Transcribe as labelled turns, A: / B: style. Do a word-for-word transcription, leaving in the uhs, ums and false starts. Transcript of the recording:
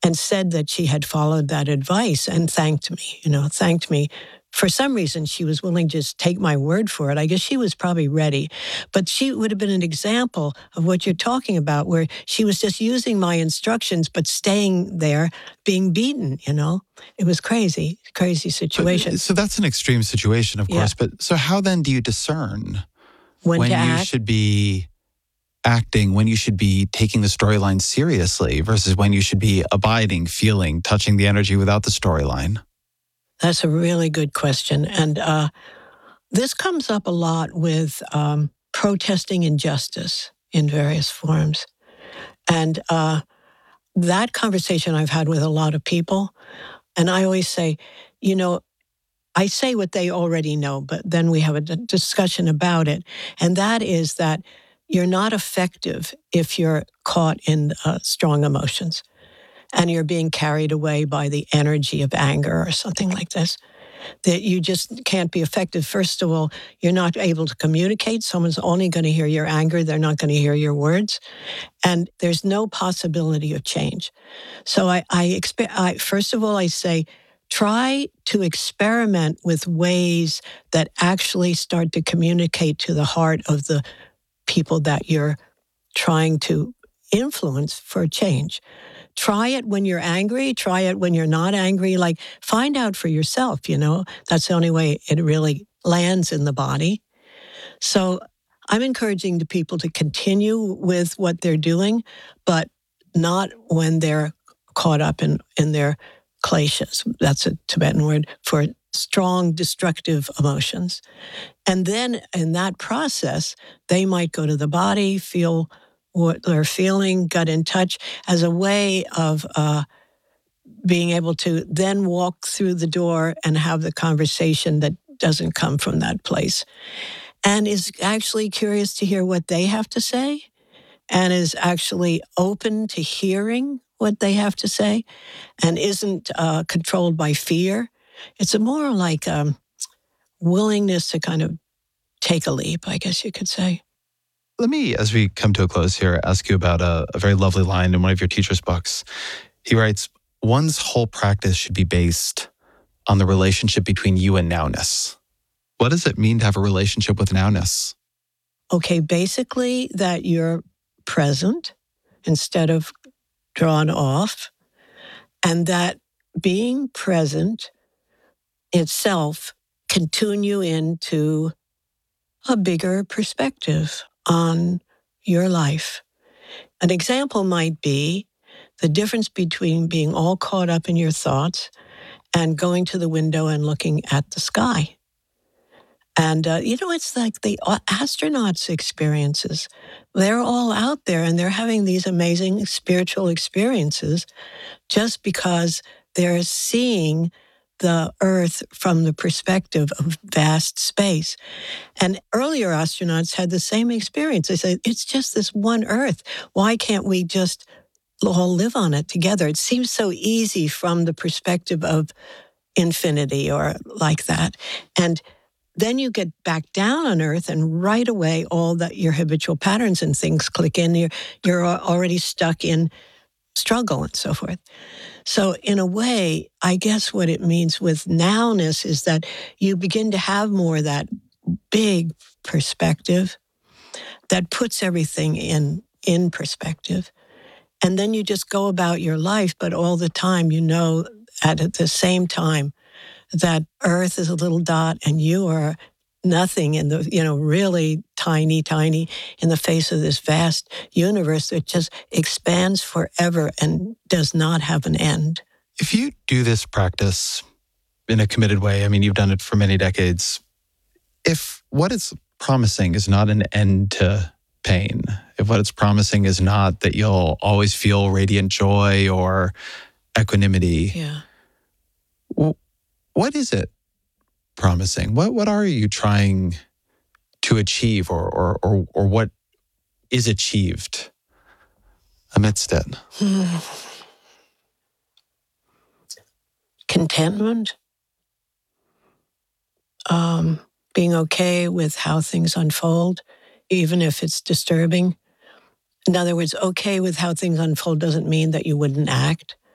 A: and said that she had followed that advice and thanked me, you know, thanked me. For some reason, she was willing to just take my word for it. I guess she was probably ready. But she would have been an example of what you're talking about, where she was just using my instructions, but staying there, being beaten, you know? It was crazy, crazy situation.
B: But, so that's an extreme situation, of course.
A: Yeah.
B: But so how then do you discern
A: when,
B: when
A: to
B: you
A: act?
B: should be acting, when you should be taking the storyline seriously versus when you should be abiding, feeling, touching the energy without the storyline?
A: That's a really good question. And uh, this comes up a lot with um, protesting injustice in various forms. And uh, that conversation I've had with a lot of people. And I always say, you know, I say what they already know, but then we have a d- discussion about it. And that is that you're not effective if you're caught in uh, strong emotions and you're being carried away by the energy of anger or something like this. That you just can't be effective. First of all, you're not able to communicate. Someone's only going to hear your anger. They're not going to hear your words. And there's no possibility of change. So I, I, expe- I first of all, I say, try to experiment with ways that actually start to communicate to the heart of the people that you're trying to influence for change. Try it when you're angry. Try it when you're not angry. Like, find out for yourself, you know. That's the only way it really lands in the body. So I'm encouraging the people to continue with what they're doing, but not when they're caught up in, in their kleshas. That's a Tibetan word for strong, destructive emotions. And then in that process, they might go to the body, feel what they're feeling, gut in touch, as a way of uh, being able to then walk through the door and have the conversation that doesn't come from that place. And is actually curious to hear what they have to say, and is actually open to hearing what they have to say, and isn't uh, controlled by fear. It's a more like um, willingness to kind of take a leap, I guess you could say.
B: Let me, as we come to a close here, ask you about a, a very lovely line in one of your teacher's books. He writes, one's whole practice should be based on the relationship between you and nowness. What does it mean to have a relationship with nowness?
A: Okay, basically that you're present instead of drawn off, and that being present itself can tune you into a bigger perspective on your life. An example might be the difference between being all caught up in your thoughts and going to the window and looking at the sky. And, uh, you know, it's like the astronauts' experiences. They're all out there and they're having these amazing spiritual experiences just because they're seeing the Earth from the perspective of vast space. And earlier astronauts had the same experience. They said, it's just this one Earth. Why can't we just all live on it together? It seems so easy from the perspective of infinity or like that. And then you get back down on Earth, and right away, all that your habitual patterns and things click in. You're, you're already stuck in struggle and so forth. So in a way, I guess what it means with nowness is that you begin to have more of that big perspective that puts everything in, in perspective. And then you just go about your life, but all the time you know at the same time that Earth is a little dot and you are nothing in the, you know, really tiny, tiny in the face of this vast universe that just expands forever and does not have an end.
B: If you do this practice in a committed way, I mean, you've done it for many decades. If what it's promising is not an end to pain, if what it's promising is not that you'll always feel radiant joy or equanimity,
A: yeah.
B: well, what is it promising? What what are you trying to achieve, or or or, or what is achieved amidst it?
A: Contentment. Um, being okay with how things unfold, even if it's disturbing. In other words, okay with how things unfold doesn't mean that you wouldn't act.